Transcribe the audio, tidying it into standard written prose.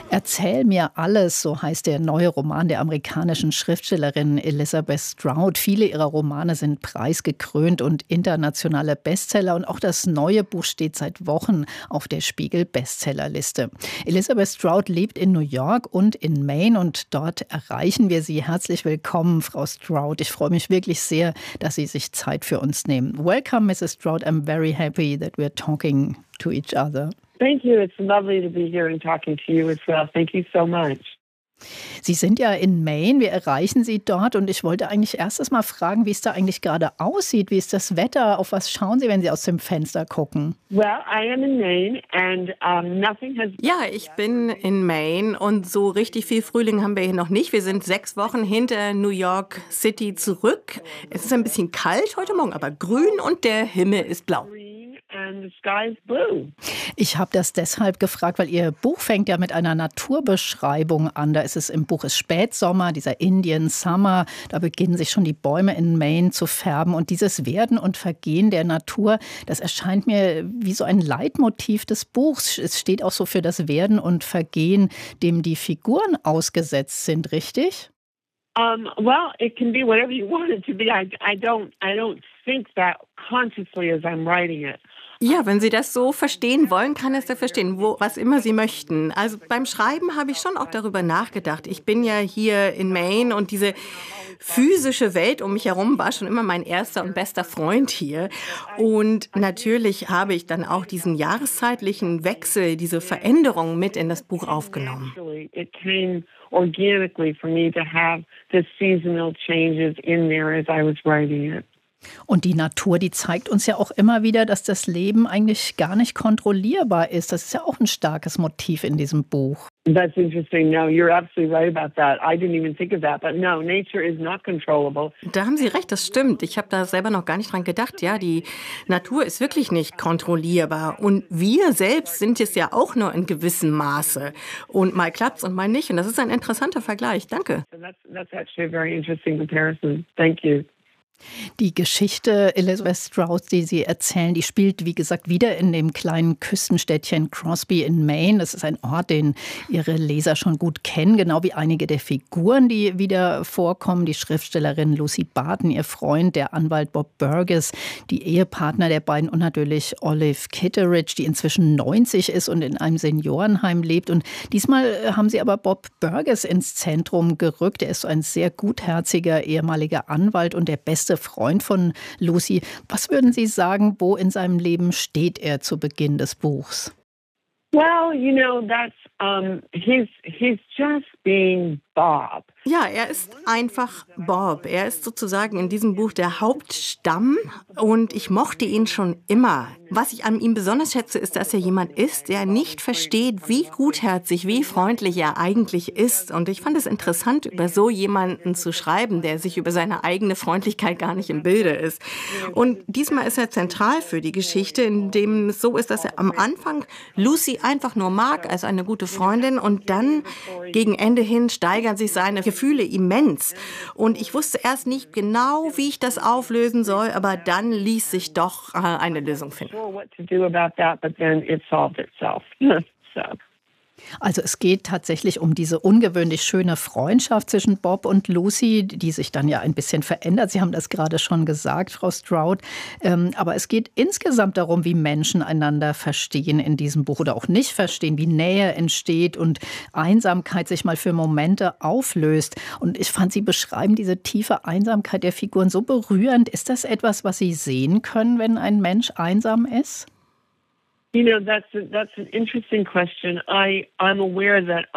Erzähl mir alles, so heißt der neue Roman der amerikanischen Schriftstellerin Elizabeth Strout. Viele ihrer Romane sind preisgekrönt und internationale Bestseller. Und auch das neue Buch steht seit Wochen auf der Spiegel-Bestsellerliste. Elizabeth Strout lebt in New York und in Maine und dort erreichen wir Sie. Herzlich willkommen, Frau Strout. Ich freue mich wirklich sehr, dass Sie sich Zeit für uns nehmen. Welcome, Mrs. Strout. I'm very happy that we're talking to each other. Thank you. It's lovely to be here and talking to you as well. Thank you so much. Sie sind ja in Maine, wir erreichen Sie dort und ich wollte eigentlich erstes mal fragen, wie es da eigentlich gerade aussieht. Wie ist das Wetter? Auf was schauen Sie, wenn Sie aus dem Fenster gucken? Well, I am in Maine and nothing has... Ja, ich bin in Maine und so richtig viel Frühling haben wir hier noch nicht. Wir sind 6 Wochen hinter New York City zurück. Es ist ein bisschen kalt heute Morgen, aber grün und der Himmel ist blau. And the sky is blue. Ich habe das deshalb gefragt, weil Ihr Buch fängt ja mit einer Naturbeschreibung an. Da ist es im Buch ist Spätsommer, dieser Indian Summer. Da beginnen sich schon die Bäume in Maine zu färben. Und dieses Werden und Vergehen der Natur, das erscheint mir wie so ein Leitmotiv des Buchs. Es steht auch so für das Werden und Vergehen, dem die Figuren ausgesetzt sind, richtig? Well, it can be whatever you want it to be. I don't think that consciously as I'm writing it. Ja, wenn Sie das so verstehen wollen, kann es da verstehen, was immer Sie möchten. Also beim Schreiben habe ich schon auch darüber nachgedacht. Ich bin ja hier in Maine und diese physische Welt um mich herum war schon immer mein erster und bester Freund hier. Und natürlich habe ich dann auch diesen jahreszeitlichen Wechsel, diese Veränderung mit in das Buch aufgenommen. It came organically for me to have the seasonal changes in there as I was writing it. Und die Natur, die zeigt uns ja auch immer wieder, dass das Leben eigentlich gar nicht kontrollierbar ist. Das ist ja auch ein starkes Motiv in diesem Buch. That's interesting. No, you're absolutely right about that. I didn't even think of that. But no, nature is not controllable. Da haben Sie recht, das stimmt. Ich habe da selber noch gar nicht dran gedacht. Ja, die Natur ist wirklich nicht kontrollierbar. Und wir selbst sind es ja auch nur in gewissem Maße. Und mal klappt's und mal nicht. Und das ist ein interessanter Vergleich. Danke. So that's actually a very interesting comparison. Thank you. Die Geschichte Elizabeth Strout, die Sie erzählen, die spielt, wie gesagt, wieder in dem kleinen Küstenstädtchen Crosby in Maine. Das ist ein Ort, den Ihre Leser schon gut kennen, genau wie einige der Figuren, die wieder vorkommen. Die Schriftstellerin Lucy Barton, ihr Freund, der Anwalt Bob Burgess, die Ehepartner der beiden und natürlich Olive Kitteridge, die inzwischen 90 ist und in einem Seniorenheim lebt. Und diesmal haben sie aber Bob Burgess ins Zentrum gerückt. Er ist so ein sehr gutherziger ehemaliger Anwalt und der beste Freund von Lucy. Was würden Sie sagen, wo in seinem Leben steht er zu Beginn des Buchs? Well, you know, that's he's just being Bob. Ja, er ist einfach Bob. Er ist sozusagen in diesem Buch der Hauptstamm und ich mochte ihn schon immer. Was ich an ihm besonders schätze, ist, dass er jemand ist, der nicht versteht, wie gutherzig, wie freundlich er eigentlich ist. Und ich fand es interessant, über so jemanden zu schreiben, der sich über seine eigene Freundlichkeit gar nicht im Bilde ist. Und diesmal ist er zentral für die Geschichte, in dem es so ist, dass er am Anfang Lucy einfach nur mag als eine gute Freundin und dann gegen Ende hin steigern sich seine Gefühle immens. Und ich wusste erst nicht genau, wie ich das auflösen soll, aber dann ließ sich doch eine Lösung finden. Also es geht tatsächlich um diese ungewöhnlich schöne Freundschaft zwischen Bob und Lucy, die sich dann ja ein bisschen verändert. Sie haben das gerade schon gesagt, Frau Strout. Aber es geht insgesamt darum, wie Menschen einander verstehen in diesem Buch oder auch nicht verstehen, wie Nähe entsteht und Einsamkeit sich mal für Momente auflöst. Und ich fand, Sie beschreiben diese tiefe Einsamkeit der Figuren so berührend. Ist das etwas, was Sie sehen können, wenn ein Mensch einsam ist? You know, that's an interesting question. I'm aware that